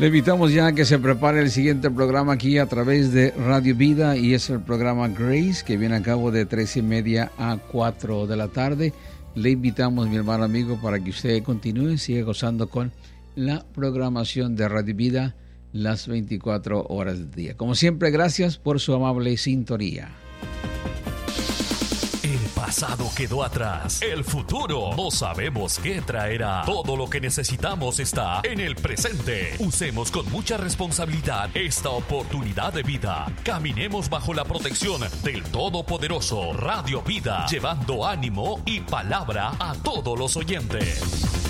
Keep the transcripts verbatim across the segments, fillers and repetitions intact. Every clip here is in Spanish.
Le invitamos ya a que se prepare el siguiente programa aquí a través de Radio Vida, y es el programa Grace, que viene a cabo de tres y media a cuatro de la tarde. Le invitamos, mi hermano amigo, para que usted continúe, siga gozando con la programación de Radio Vida las veinticuatro horas del día. Como siempre, gracias por su amable sintonía. El pasado quedó atrás. El futuro no sabemos qué traerá. Todo lo que necesitamos está en el presente. Usemos con mucha responsabilidad esta oportunidad de vida. Caminemos bajo la protección del Todopoderoso. Radio Vida, llevando ánimo y palabra a todos los oyentes.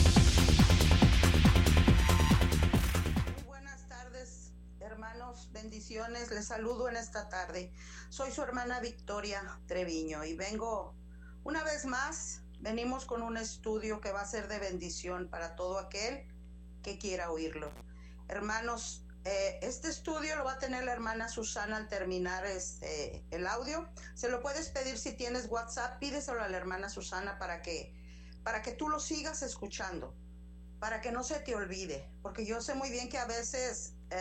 Buenas tardes, hermanos. Bendiciones. Les saludo en esta tarde. Soy su hermana Victoria Treviño y vengo una vez más, venimos con un estudio que va a ser de bendición para todo aquel que quiera oírlo. Hermanos, eh, este estudio lo va a tener la hermana Susana al terminar este, el audio. Se lo puedes pedir si tienes WhatsApp, pídeselo a la hermana Susana para que, para que tú lo sigas escuchando, para que no se te olvide, porque yo sé muy bien que a veces eh,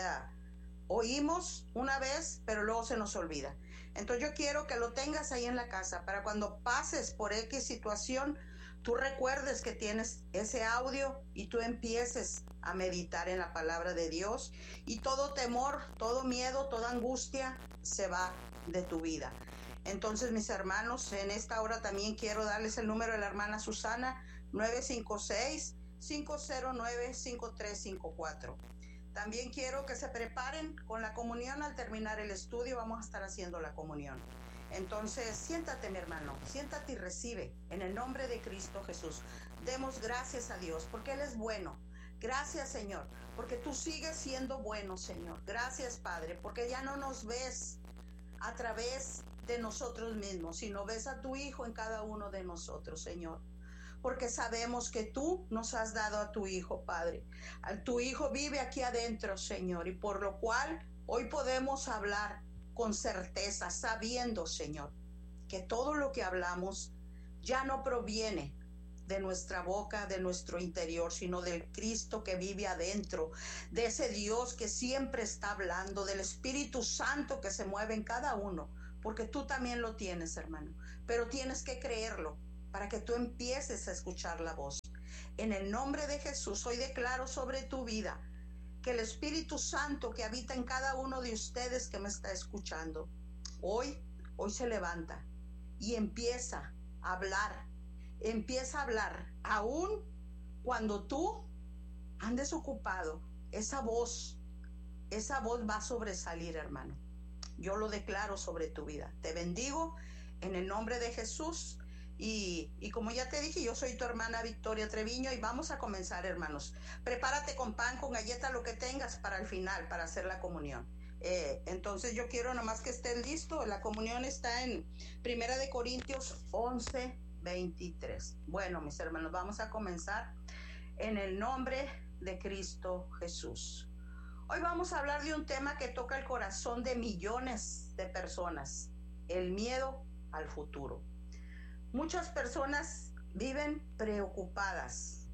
oímos una vez, pero luego se nos olvida. Entonces yo quiero que lo tengas ahí en la casa para cuando pases por X situación, tú recuerdes que tienes ese audio y tú empieces a meditar en la palabra de Dios y todo temor, todo miedo, toda angustia se va de tu vida. Entonces, mis hermanos, en esta hora también quiero darles el número de la hermana Susana, nueve cinco seis, cinco cero nueve, cinco tres cinco cuatro. También quiero que se preparen con la comunión al terminar el estudio. Vamos a estar haciendo la comunión. Entonces, siéntate, mi hermano, siéntate y recibe en el nombre de Cristo Jesús. Demos gracias a Dios porque Él es bueno. Gracias, Señor, porque tú sigues siendo bueno, Señor. Gracias, Padre, porque ya no nos ves a través de nosotros mismos, sino ves a tu Hijo en cada uno de nosotros, Señor. Porque sabemos que tú nos has dado a tu Hijo, Padre. A tu Hijo vive aquí adentro, Señor, y por lo cual hoy podemos hablar con certeza, sabiendo, Señor, que todo lo que hablamos ya no proviene de nuestra boca, de nuestro interior, sino del Cristo que vive adentro, de ese Dios que siempre está hablando, del Espíritu Santo que se mueve en cada uno, porque tú también lo tienes, hermano, pero tienes que creerlo para que tú empieces a escuchar la voz. En el nombre de Jesús, hoy declaro sobre tu vida que el Espíritu Santo que habita en cada uno de ustedes que me está escuchando, hoy, hoy se levanta y empieza a hablar, empieza a hablar, aún cuando tú andes ocupado, esa voz, esa voz va a sobresalir, hermano. Yo lo declaro sobre tu vida. Te bendigo en el nombre de Jesús. Y, y como ya te dije, yo soy tu hermana Victoria Treviño y vamos a comenzar, hermanos. Prepárate con pan, con galleta, lo que tengas para el final, para hacer la comunión. Eh, entonces yo quiero nomás que estés listo. La comunión está en Primera de Corintios once, veintitrés. Bueno, mis hermanos, vamos a comenzar en el nombre de Cristo Jesús. Hoy vamos a hablar de un tema que toca el corazón de millones de personas: el miedo al futuro. Muchas personas viven preocupadas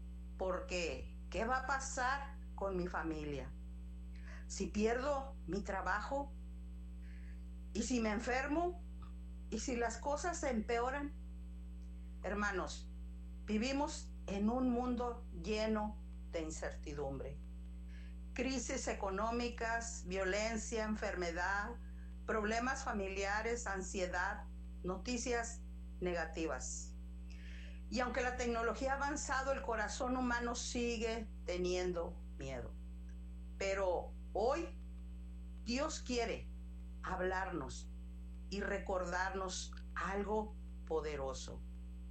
porque ¿qué va a pasar con mi familia? Si pierdo mi trabajo, y si me enfermo, y si las cosas se empeoran. Hermanos, vivimos en un mundo lleno de incertidumbre. Crisis económicas, violencia, enfermedad, problemas familiares, ansiedad, noticias negativas. Y aunque la tecnología ha avanzado, el corazón humano sigue teniendo miedo. Pero hoy Dios quiere hablarnos y recordarnos algo poderoso.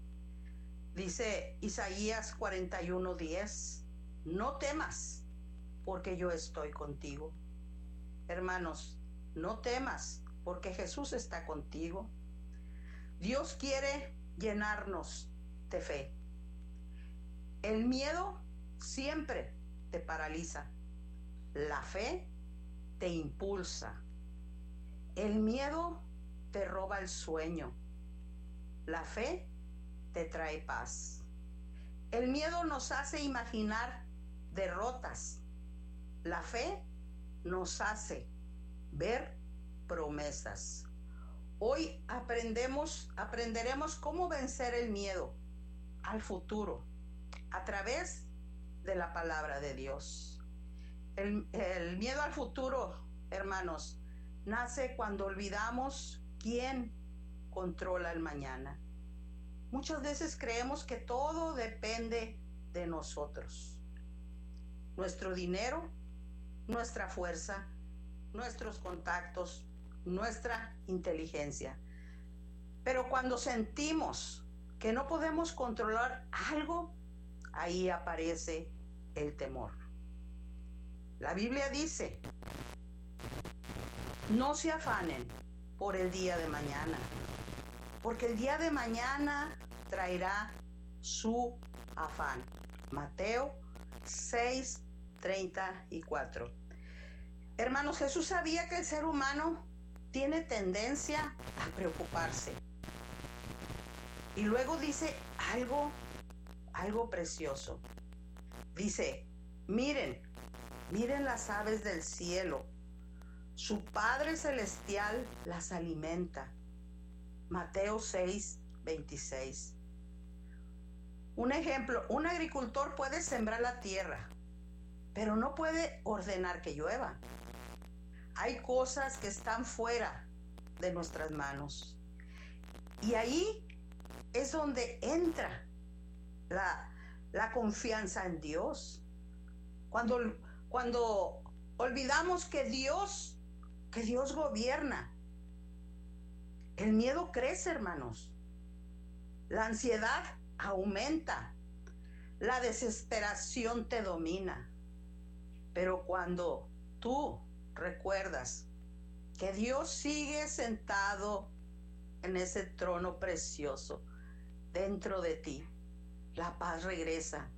Dice Isaías cuarenta y uno, diez: no temas, porque yo estoy contigo. Hermanos, no temas, porque Jesús está contigo. Dios quiere llenarnos de fe. El miedo siempre te paraliza. La fe te impulsa. El miedo te roba el sueño. La fe te trae paz. El miedo nos hace imaginar derrotas. La fe nos hace ver promesas. Hoy aprendemos, aprenderemos cómo vencer el miedo al futuro a través de la palabra de Dios. El, el miedo al futuro, hermanos, nace cuando olvidamos quién controla el mañana. Muchas veces creemos que todo depende de nosotros. Nuestro dinero, nuestra fuerza, nuestros contactos, nuestra inteligencia. Pero cuando sentimos que no podemos controlar algo, ahí aparece el temor. La Biblia dice: no se afanen por el día de mañana, porque el día de mañana traerá su afán. Mateo seis, treinta y cuatro. Hermanos, Jesús sabía que el ser humano tiene tendencia a preocuparse. Y luego dice algo, algo precioso. Dice: miren, miren las aves del cielo. Su Padre Celestial las alimenta. Mateo seis, veintiséis. Un ejemplo, un agricultor puede sembrar la tierra, pero no puede ordenar que llueva. Hay cosas que están fuera de nuestras manos. Y ahí es donde entra la, la confianza en Dios. Cuando, cuando olvidamos que Dios, que Dios gobierna, el miedo crece, hermanos. La ansiedad aumenta. La desesperación te domina. Pero cuando tú recuerdas que Dios sigue sentado en ese trono precioso dentro de ti, la paz regresa.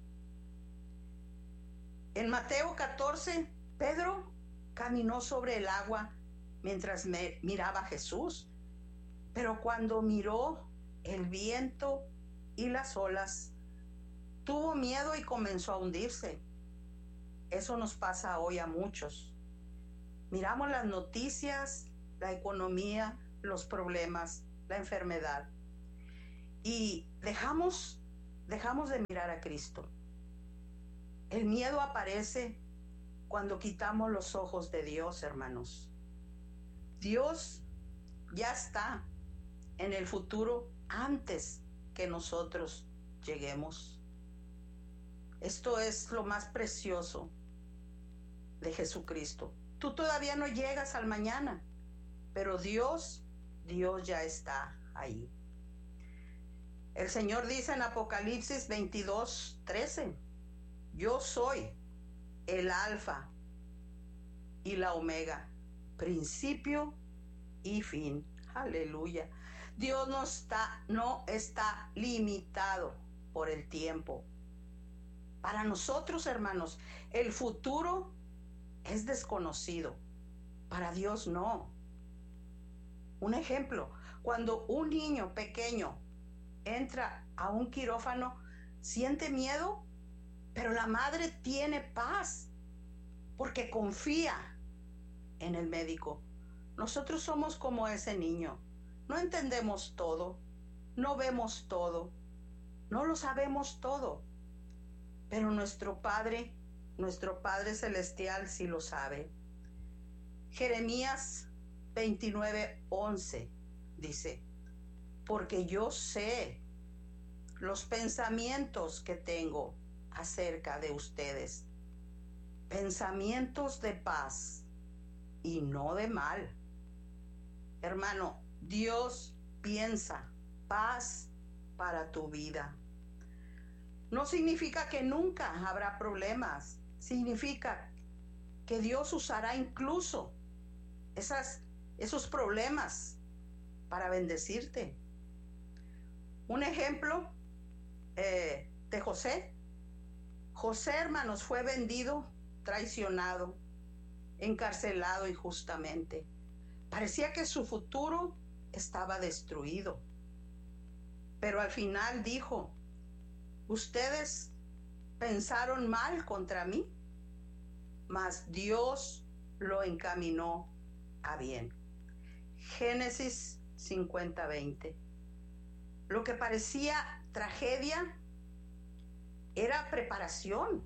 En Mateo catorce, Pedro caminó sobre el agua mientras me miraba a Jesús, pero cuando miró el viento y las olas, tuvo miedo y comenzó a hundirse. Eso nos pasa hoy a muchos. Miramos las noticias, la economía, los problemas, la enfermedad, y dejamos, dejamos de mirar a Cristo. El miedo aparece cuando quitamos los ojos de Dios, hermanos. Dios ya está en el futuro antes que nosotros lleguemos. Esto es lo más precioso de Jesucristo. Tú todavía no llegas al mañana, pero Dios, Dios ya está ahí. El Señor dice en Apocalipsis veintidós, trece, yo soy el alfa y la omega, principio y fin. Aleluya. Dios no está, no está limitado por el tiempo. Para nosotros, hermanos, el futuro es desconocido. Para Dios no. Un ejemplo, cuando un niño pequeño entra a un quirófano, siente miedo, pero la madre tiene paz porque confía en el médico. Nosotros somos como ese niño. No entendemos todo, no vemos todo, no lo sabemos todo, pero nuestro Padre, nuestro Padre Celestial sí lo sabe. Jeremías veintinueve, once dice: porque yo sé los pensamientos que tengo acerca de ustedes, pensamientos de paz y no de mal. Hermano, Dios piensa paz para tu vida. No significa que nunca habrá problemas, significa que Dios usará incluso esas, esos problemas para bendecirte. Un ejemplo eh, de José. José, hermanos, fue vendido, traicionado, encarcelado injustamente. Parecía que su futuro estaba destruido. Pero al final dijo: ustedes pensaron mal contra mí, mas Dios lo encaminó a bien. Génesis cincuenta veinte. Lo que parecía tragedia era preparación.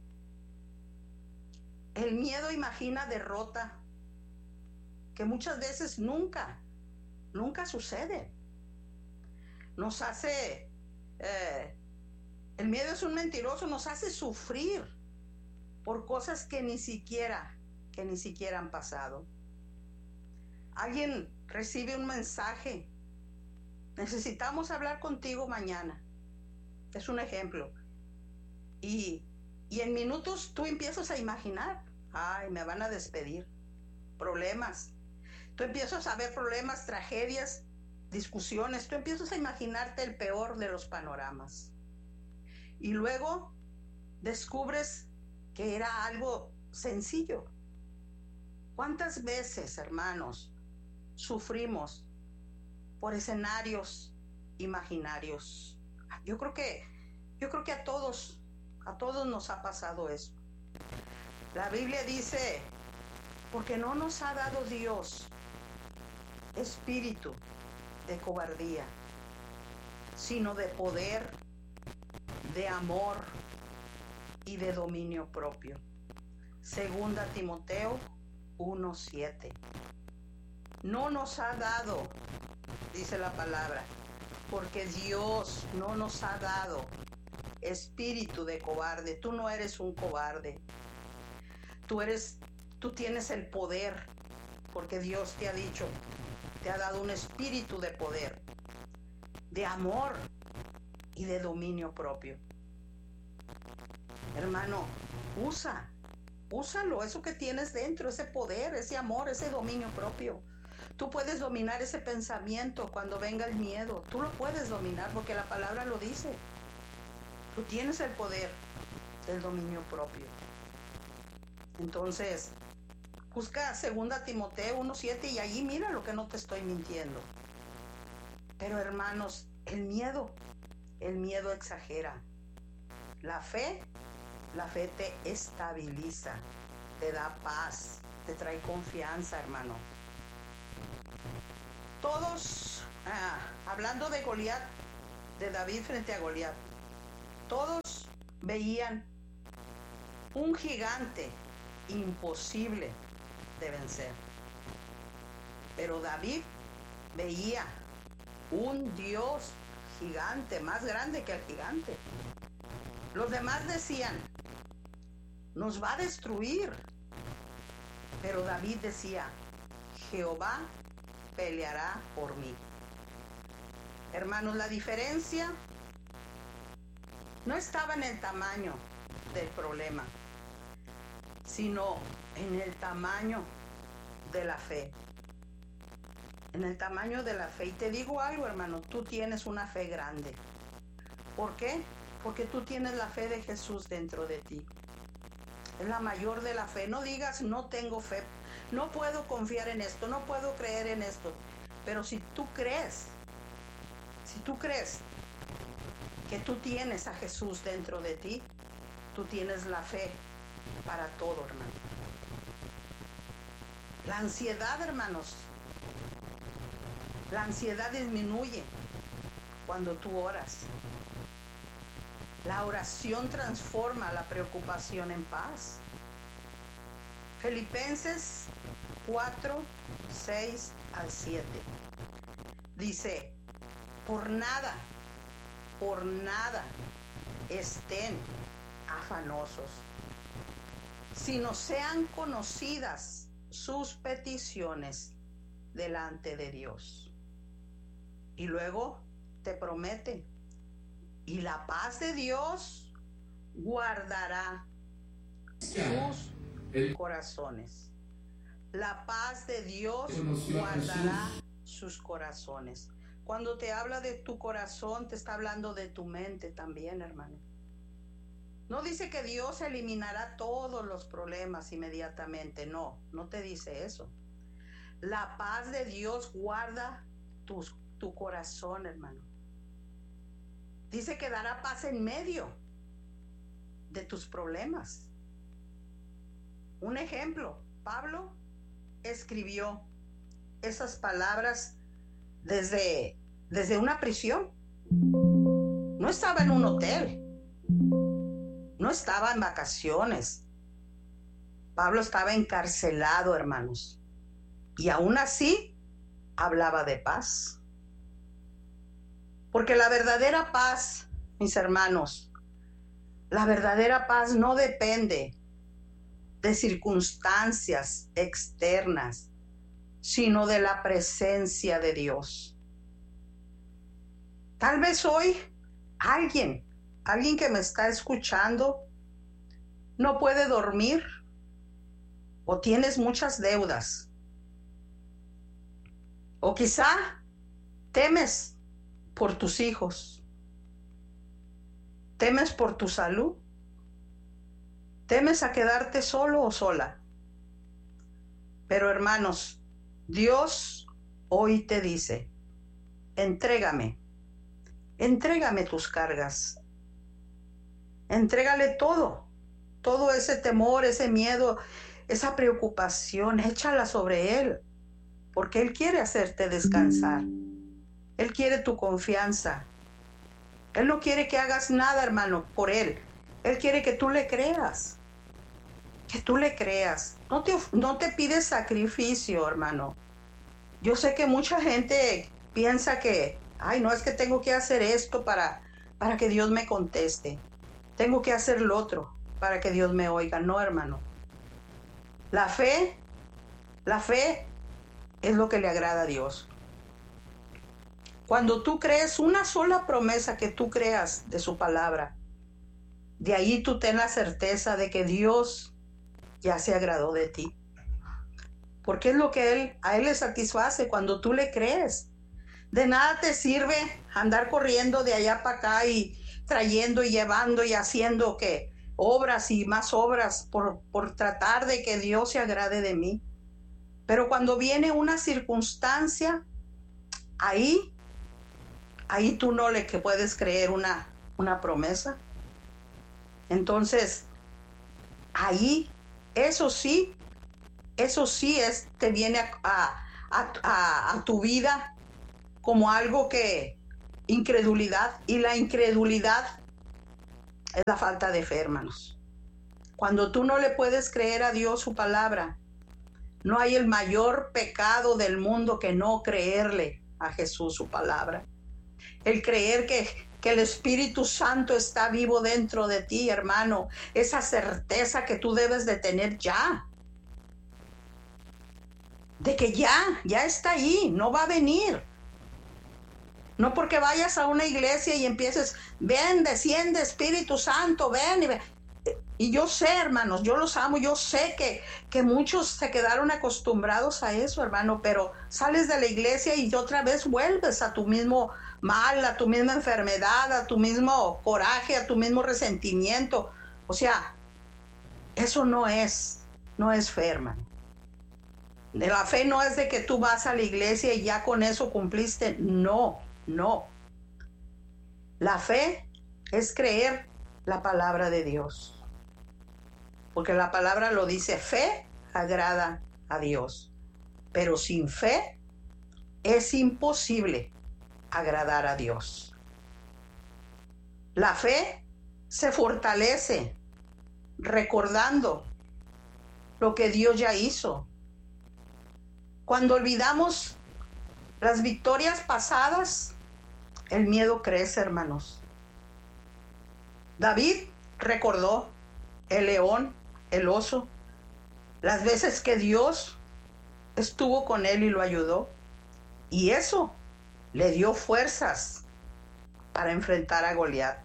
El miedo imagina derrota, que muchas veces nunca, nunca sucede. Nos hace, eh, el miedo es un mentiroso, nos hace sufrir por cosas que ni siquiera, que ni siquiera han pasado. Alguien recibe un mensaje: necesitamos hablar contigo mañana. Es un ejemplo. Y, y en minutos tú empiezas a imaginar, ay, me van a despedir. Problemas. Tú empiezas a ver problemas, tragedias, discusiones. Tú empiezas a imaginarte el peor de los panoramas. Y luego descubres que era algo sencillo. ¿Cuántas veces, hermanos, sufrimos por escenarios imaginarios? Yo creo que, yo creo que a todos, a todos nos ha pasado eso. La Biblia dice, porque no nos ha dado Dios espíritu de cobardía, sino de poder, de amor y de dominio propio. Segunda Timoteo uno siete. No nos ha dado, dice la palabra, porque Dios no nos ha dado espíritu de cobarde. Tú no eres un cobarde. Tú eres, tú tienes el poder, porque Dios te ha dicho, te ha dado un espíritu de poder, de amor y de dominio propio. Hermano, usa, úsalo, eso que tienes dentro, ese poder, ese amor, ese dominio propio. Tú puedes dominar ese pensamiento cuando venga el miedo. Tú lo puedes dominar porque la palabra lo dice. Tú tienes el poder del dominio propio. Entonces, busca Segunda Timoteo uno siete y allí mira lo que no te estoy mintiendo. Pero hermanos, el miedo, el miedo exagera. La fe, la fe te estabiliza, te da paz, te trae confianza, hermano. Todos, ah, hablando de Goliat, de David frente a Goliat, todos veían un gigante imposible de vencer. Pero David veía un Dios gigante, más grande que el gigante. Los demás decían, nos va a destruir. Pero David decía, Jehová peleará por mí. Hermanos, la diferencia no estaba en el tamaño del problema, sino en el tamaño de la fe. En el tamaño de la fe. Y te digo algo, hermano, tú tienes una fe grande. ¿Por qué? Porque tú tienes la fe de Jesús dentro de ti. Es la mayor de la fe. No digas, no tengo fe, no puedo confiar en esto, no puedo creer en esto. Pero si tú crees, si tú crees que tú tienes a Jesús dentro de ti, tú tienes la fe para todo, hermano. La ansiedad, hermanos, la ansiedad disminuye cuando tú oras. La oración transforma la preocupación en paz. Filipenses cuatro, seis al siete. Dice, por nada, por nada estén afanosos, sino sean conocidas sus peticiones delante de Dios. Y luego te promete, y la paz de Dios guardará sus corazones. La paz de Dios guardará sus corazones. Cuando te habla de tu corazón, te está hablando de tu mente también, hermano. No dice que Dios eliminará todos los problemas inmediatamente. No, no te dice eso. La paz de Dios guarda tu, tu corazón, hermano. Dice que dará paz en medio de tus problemas. un ejemplo. Pablo escribió esas palabras desde, desde una prisión. No estaba en un hotel. No estaba en vacaciones. Pablo estaba encarcelado, hermanos. Y aún así hablaba de paz. Porque la verdadera paz, mis hermanos, la verdadera paz no depende de circunstancias externas, sino de la presencia de Dios. Tal vez hoy alguien, alguien que me está escuchando, no puede dormir o tienes muchas deudas. O quizá temes por tus hijos, temes por tu salud, temes a quedarte solo o sola. Pero hermanos, Dios hoy te dice, entrégame, entrégame tus cargas, entrégale todo, todo ese temor, ese miedo, esa preocupación, échala sobre Él, porque Él quiere hacerte descansar. Él quiere tu confianza. Él no quiere que hagas nada, hermano, por Él. Él quiere que tú le creas. Que tú le creas. No te, no te pides sacrificio, hermano. Yo sé que mucha gente piensa que, ay, no, es que tengo que hacer esto para, para que Dios me conteste. Tengo que hacer lo otro para que Dios me oiga. No, hermano. La fe, la fe es lo que le agrada a Dios. Cuando tú crees una sola promesa que tú creas de su palabra, de ahí tú ten la certeza de que Dios ya se agradó de ti. Porque es lo que él, a Él le satisface cuando tú le crees. De nada te sirve andar corriendo de allá para acá y trayendo y llevando y haciendo que obras y más obras por, por tratar de que Dios se agrade de mí. Pero cuando viene una circunstancia, ahí Ahí tú no le que puedes creer una, una promesa. Entonces, ahí, eso sí, eso sí es, te viene a, a, a, a tu vida como algo que, incredulidad. Y la incredulidad es la falta de fe, hermanos. Cuando tú no le puedes creer a Dios su palabra, no hay el mayor pecado del mundo que no creerle a Jesús su palabra. El creer que, que el Espíritu Santo está vivo dentro de ti, hermano. Esa certeza que tú debes de tener ya. De que ya, ya está ahí, no va a venir. No porque vayas a una iglesia y empieces, ven, desciende Espíritu Santo, ven. Y, ven. y yo sé, hermanos, yo los amo, yo sé que, que muchos se quedaron acostumbrados a eso, hermano, pero sales de la iglesia y otra vez vuelves a tu mismo mal, a tu misma enfermedad, a tu mismo coraje, a tu mismo resentimiento. O sea, eso no es, no es fe, hermano. De la fe no es de que tú vas a la iglesia y ya con eso cumpliste. No, no. La fe es creer la palabra de Dios. Porque la palabra lo dice, fe agrada a Dios. Pero sin fe es imposible agradar a Dios. La fe se fortalece recordando lo que Dios ya hizo. Cuando olvidamos las victorias pasadas, el miedo crece, hermanos. David recordó el león, el oso, las veces que Dios estuvo con él y lo ayudó. Y eso le dio fuerzas para enfrentar a Goliat.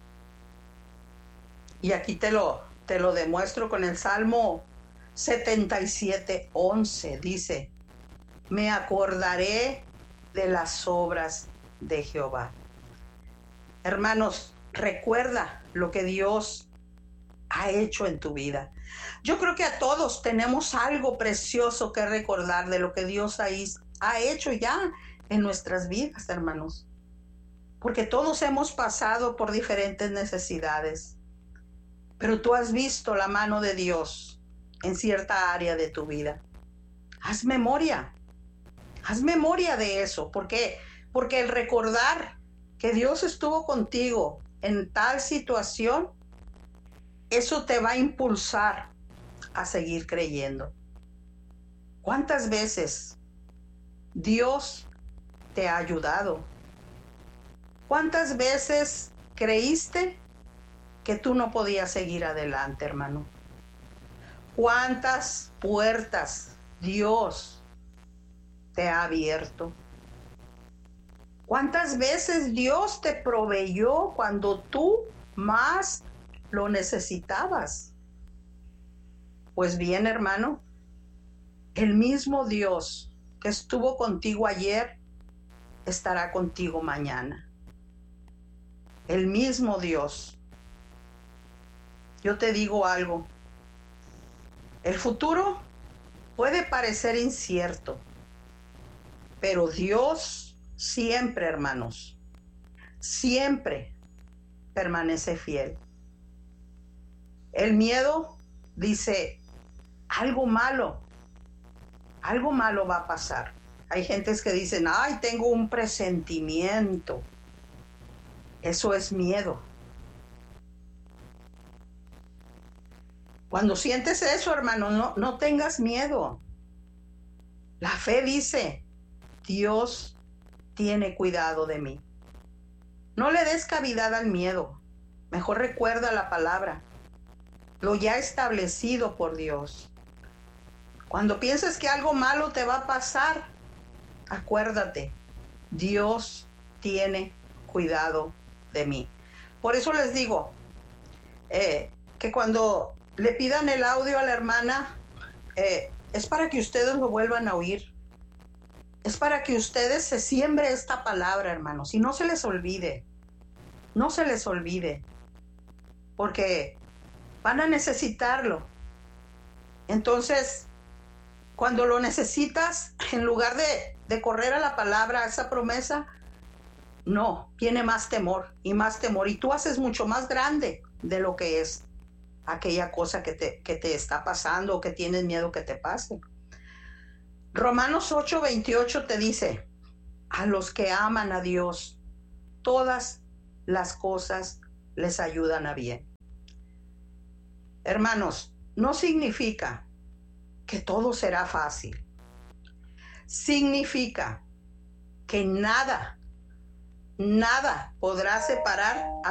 Y aquí te lo, te lo demuestro con el Salmo setenta y siete, once. Dice, me acordaré de las obras de Jehová. Hermanos, recuerda lo que Dios ha hecho en tu vida. Yo creo que a todos tenemos algo precioso que recordar de lo que Dios ha, ha hecho ya en nuestras vidas, hermanos. Porque todos hemos pasado por diferentes necesidades. Pero tú has visto la mano de Dios en cierta área de tu vida. Haz memoria, haz memoria de eso. ¿Por qué? Porque el recordar que Dios estuvo contigo en tal situación, eso te va a impulsar a seguir creyendo. ¿Cuántas veces Dios te ha ayudado? ¿Cuántas veces creíste que tú no podías seguir adelante, hermano? ¿Cuántas puertas Dios te ha abierto? ¿Cuántas veces Dios te proveyó cuando tú más lo necesitabas? Pues bien, hermano, el mismo Dios que estuvo contigo ayer estará contigo mañana. El mismo Dios. Yo te digo algo. El futuro puede parecer incierto, pero Dios siempre, hermanos, siempre permanece fiel. El miedo dice, algo malo, algo malo va a pasar. Hay gentes que dicen, ay, tengo un presentimiento. Eso es miedo. Cuando sientes eso, hermano, no, no tengas miedo. La fe dice, Dios tiene cuidado de mí. No le des cavidad al miedo. Mejor recuerda la palabra, lo ya establecido por Dios. Cuando pienses que algo malo te va a pasar, acuérdate, Dios tiene cuidado de mí. Por eso les digo eh, que cuando le pidan el audio a la hermana, eh, es para que ustedes lo vuelvan a oír. Es para que ustedes se siembre esta palabra, hermanos, y no se les olvide. No se les olvide. Porque van a necesitarlo. Entonces, cuando lo necesitas, en lugar de, de correr a la palabra, a esa promesa, no, viene más temor y más temor. Y tú haces mucho más grande de lo que es aquella cosa que te, que te está pasando o que tienes miedo que te pase. Romanos ocho veintiocho te dice, a los que aman a Dios, todas las cosas les ayudan a bien. Hermanos, no significa que todo será fácil. Significa que nada, nada podrá separar a